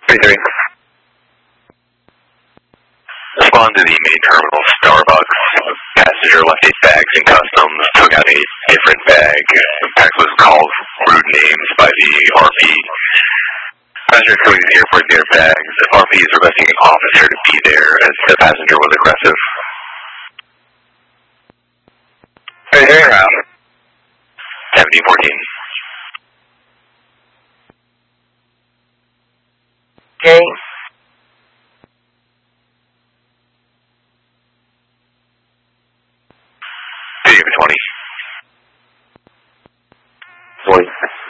33. Respond to the main terminal Starbucks. Passenger left his bags in customs, took out a different bag. The bag was called rude names by the RP. Passengers going to the airport in their bags. RP is requesting an officer to be there as the passenger was aggressive. 33 around. 1714. Okay. Video 20. 40.